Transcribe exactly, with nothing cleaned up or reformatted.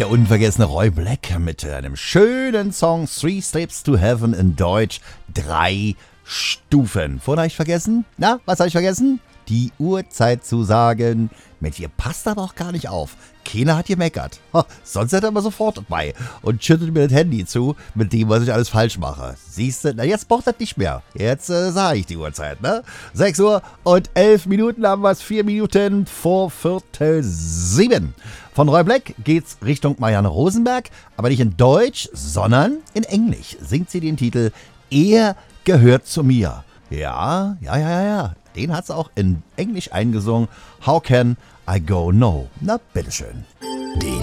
Der unvergessene Roy Black mit einem schönen Song Three Steps to Heaven in Deutsch. Drei Stufen. Vorhin habe ich vergessen? Na, was habe ich vergessen? Die Uhrzeit zu sagen. Mensch, ihr passt aber auch gar nicht auf. Keiner hat gemeckert. Ha, sonst hätte er immer sofort bei und schüttet mir das Handy zu, mit dem, was ich alles falsch mache. Siehst du, na jetzt braucht das nicht mehr. Jetzt äh, sage ich die Uhrzeit, ne? sechs Uhr und elf Minuten haben wir es, vier Minuten vor Viertel sieben. Von Roy Black geht's Richtung Marianne Rosenberg, aber nicht in Deutsch, sondern in Englisch. Singt sie den Titel Er gehört zu mir. Ja, ja, ja, ja, ja. Den hat sie auch in Englisch eingesungen. How can I go no? Na, bitteschön. Den